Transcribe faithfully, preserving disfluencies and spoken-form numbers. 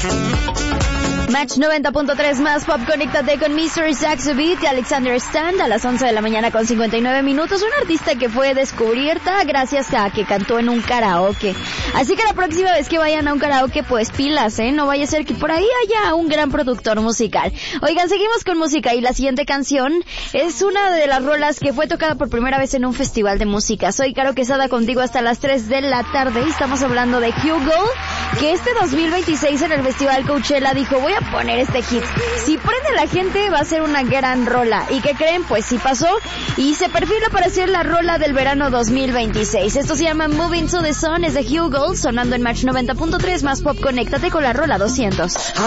Match noventa punto tres más Pop, conéctate con mister Saxobeat y Alexander Stan a las once de la mañana con cincuenta y nueve minutos. Un artista que fue descubierta gracias a que cantó en un karaoke. Así que la próxima vez que vayan a un karaoke, pues pilas, ¿eh? No vaya a ser que por ahí haya un gran productor musical. Oigan, seguimos con música y la siguiente canción es una de las rolas que fue tocada por primera vez en un festival de música. Soy Caro Quesada contigo hasta las tres de la tarde y estamos hablando de Hugo, que este dos mil veintiséis en el Festival Coachella dijo, voy a poner este hit. Si prende la gente, va a ser una gran rola. ¿Y qué creen? Pues sí pasó y se perfila para ser la rola del verano dos mil veintiséis. Esto se llama Moving to the Sun, es de Hugo, sonando en Match noventa punto tres más Pop. Conéctate con la rola doscientos.